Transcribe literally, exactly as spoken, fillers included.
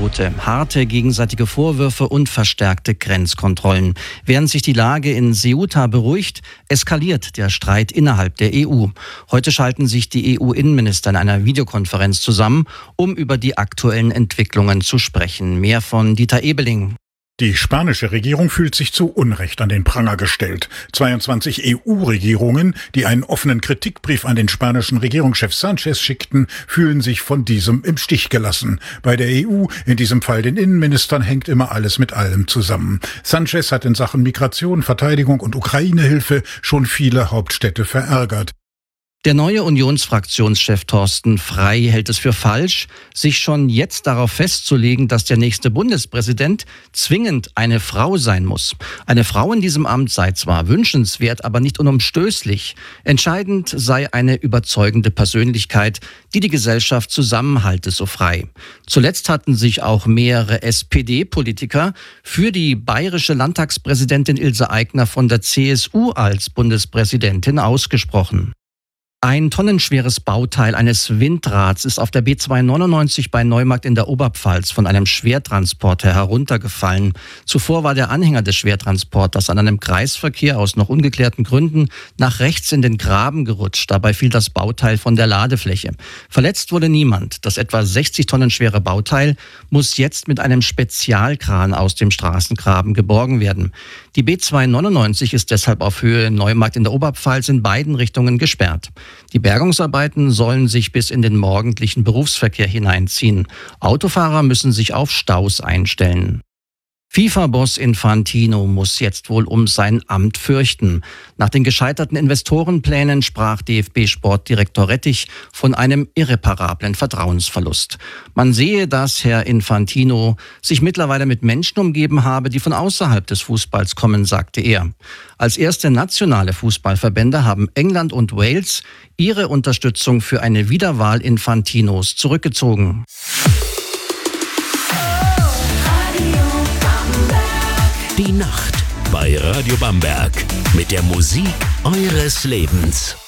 Tote, harte gegenseitige Vorwürfe und verstärkte Grenzkontrollen. Während sich die Lage in Ceuta beruhigt, eskaliert der Streit innerhalb der E U. Heute schalten sich die E U-Innenminister in einer Videokonferenz zusammen, um über die aktuellen Entwicklungen zu sprechen. Mehr von Dieter Ebeling. Die spanische Regierung fühlt sich zu Unrecht an den Pranger gestellt. zweiundzwanzig E U-Regierungen, die einen offenen Kritikbrief an den spanischen Regierungschef Sánchez schickten, fühlen sich von diesem im Stich gelassen. Bei der E U, in diesem Fall den Innenministern, hängt immer alles mit allem zusammen. Sánchez hat in Sachen Migration, Verteidigung und Ukraine-Hilfe schon viele Hauptstädte verärgert. Der neue Unionsfraktionschef Thorsten Frey hält es für falsch, sich schon jetzt darauf festzulegen, dass der nächste Bundespräsident zwingend eine Frau sein muss. Eine Frau in diesem Amt sei zwar wünschenswert, aber nicht unumstößlich. Entscheidend sei eine überzeugende Persönlichkeit, die die Gesellschaft zusammenhalte, so Frey. Zuletzt hatten sich auch mehrere S P D-Politiker für die bayerische Landtagspräsidentin Ilse Aigner von der C S U als Bundespräsidentin ausgesprochen. Ein tonnenschweres Bauteil eines Windrads ist auf der B zweihundertneunundneunzig bei Neumarkt in der Oberpfalz von einem Schwertransporter heruntergefallen. Zuvor war der Anhänger des Schwertransporters an einem Kreisverkehr aus noch ungeklärten Gründen nach rechts in den Graben gerutscht. Dabei fiel das Bauteil von der Ladefläche. Verletzt wurde niemand. Das etwa sechzig Tonnen schwere Bauteil muss jetzt mit einem Spezialkran aus dem Straßengraben geborgen werden. Die B zweihundertneunundneunzig ist deshalb auf Höhe Neumarkt in der Oberpfalz in beiden Richtungen gesperrt. Die Bergungsarbeiten sollen sich bis in den morgendlichen Berufsverkehr hineinziehen. Autofahrer müssen sich auf Staus einstellen. FIFA-Boss Infantino muss jetzt wohl um sein Amt fürchten. Nach den gescheiterten Investorenplänen sprach D F B-Sportdirektor Rettich von einem irreparablen Vertrauensverlust. Man sehe, dass Herr Infantino sich mittlerweile mit Menschen umgeben habe, die von außerhalb des Fußballs kommen, sagte er. Als erste nationale Fußballverbände haben England und Wales ihre Unterstützung für eine Wiederwahl Infantinos zurückgezogen. Die Nacht bei Radio Bamberg mit der Musik eures Lebens.